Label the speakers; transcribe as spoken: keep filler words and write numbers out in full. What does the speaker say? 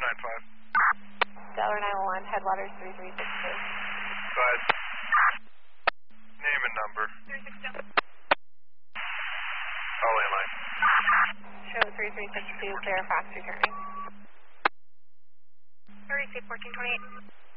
Speaker 1: nine five.
Speaker 2: Delaware nine one one, Headwaters three three six two.
Speaker 1: Go ahead. Name and number.
Speaker 2: three six two.
Speaker 1: Call landline.
Speaker 2: Show three three six two, Fairfax returning.
Speaker 3: thirty-two fourteen twenty-eight.